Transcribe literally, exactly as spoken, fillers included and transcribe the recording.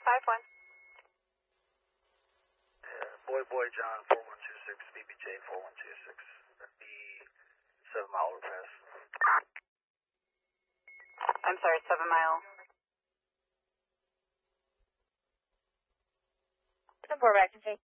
five one. Yeah, Boy Boy John four one two six, B B J four one two six, that'd be seven mile overpass. I'm sorry, seven mile. Report back to take.